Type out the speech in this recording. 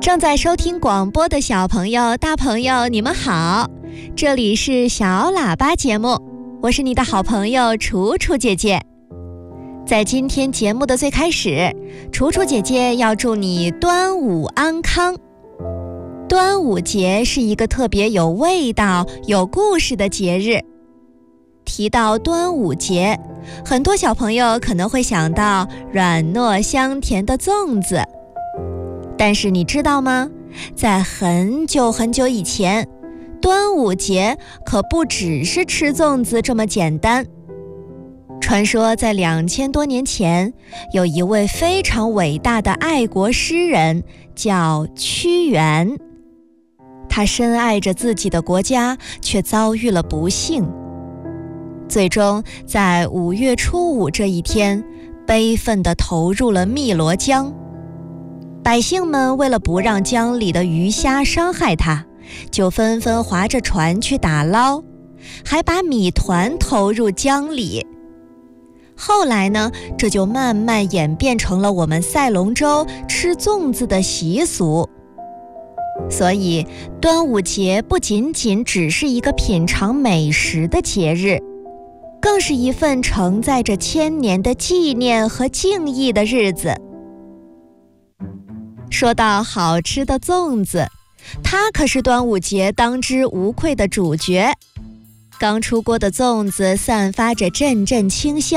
正在收听广播的小朋友、大朋友，你们好，这里是小喇叭节目，我是你的好朋友楚楚姐姐。在今天节目的最开始，楚楚姐姐要祝你端午安康。端午节是一个特别有味道、有故事的节日。提到端午节，很多小朋友可能会想到软糯香甜的粽子。但是你知道吗？在很久很久以前，端午节可不只是吃粽子这么简单。传说在2000多年前，有一位非常伟大的爱国诗人，叫屈原。他深爱着自己的国家，却遭遇了不幸。最终在5月初5这一天，悲愤地投入了汨罗江。百姓们为了不让江里的鱼虾伤害他，就纷纷划着船去打捞，还把米团投入江里。后来呢，这就慢慢演变成了我们赛龙舟吃粽子的习俗。所以端午节不仅仅只是一个品尝美食的节日，更是一份承载着千年的纪念和敬意的日子。说到好吃的粽子，它可是端午节当之无愧的主角。刚出锅的粽子散发着阵阵清香，